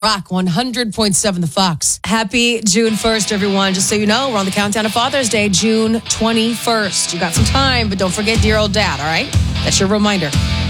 Rock 100.7 The Fox. Happy June 1st, everyone. Just so you know, we're on the countdown to Father's Day, June 21st. You got some time, but don't forget dear old dad, all right? That's your reminder.